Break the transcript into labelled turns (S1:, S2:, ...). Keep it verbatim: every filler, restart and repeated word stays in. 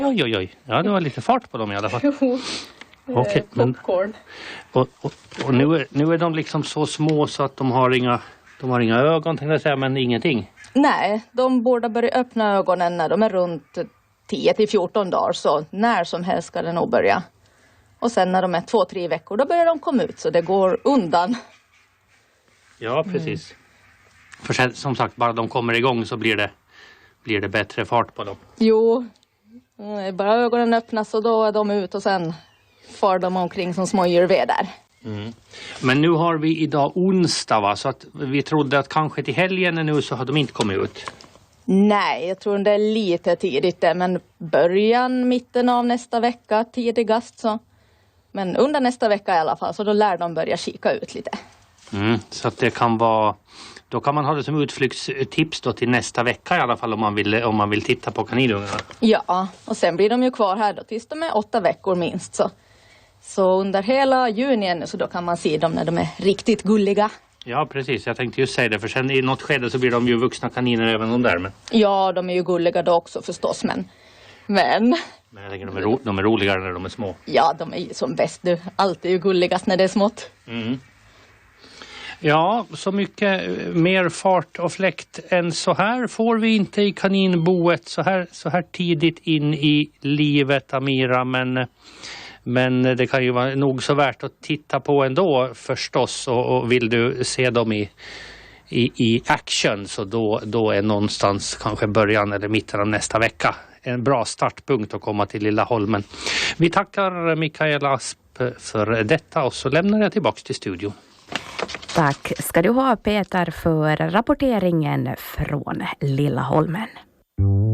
S1: Oj, oj, oj. Ja, det var lite fart på dem i alla fall.
S2: Jo,
S1: Okej, men,
S2: popcorn.
S1: och, och, och nu, är, nu är de liksom så små så att de har inga, de har inga ögon, tänkte jag säga, men ingenting.
S2: Nej, de borde börja öppna ögonen när de är runt tio till fjorton dagar. Så när som helst ska det nog börja. Och sen när de är två, tre veckor, då börjar de komma ut. Så det går undan.
S1: Ja, precis. Mm. För sen, som sagt, bara de kommer igång så blir det, blir det bättre fart på dem.
S2: Jo, bara ögonen öppnas och då är de ut och sen far de omkring som små djurvedar.
S1: Mm. Men nu har vi idag onsdag, va? Så att vi trodde att kanske till helgen nu så har de inte kommit ut.
S2: Nej, jag tror det är lite tidigt det, men början, mitten av nästa vecka tidigast så. Men under nästa vecka i alla fall, så då lär de börja kika ut lite.
S1: Mm, så att det kan vara, då kan man ha det som utflyktstips då till nästa vecka i alla fall om man vill, om man vill titta på kaninungarna.
S2: Ja, och sen blir de ju kvar här då tills de är åtta veckor minst så. Så under hela juni ännu så då kan man se dem när de är riktigt gulliga.
S1: Ja, precis. Jag tänkte just säga det, för sen i något skede så blir de ju vuxna kaniner även de där. Men...
S2: Ja, de är ju gulliga då också förstås, men... Men...
S1: Men jag tänker de är, ro, de är roligare när de är små.
S2: Ja, de är ju som bäst du. Allt är ju gulligast när det är smått.
S1: Mm. Ja, så mycket mer fart och fläkt än så här får vi inte i kaninboet så här, så här tidigt in i livet, Amira. Men, men det kan ju vara nog så värt att titta på ändå förstås. Och, och vill du se dem i, i, i action så då, då är någonstans kanske början eller mitten av nästa vecka en bra startpunkt att komma till Lilla Holmen. Vi tackar Mikaela Asp för detta och så lämnar jag tillbaka till studion.
S3: Tack ska du ha, Peter, för rapporteringen från Lilla Holmen.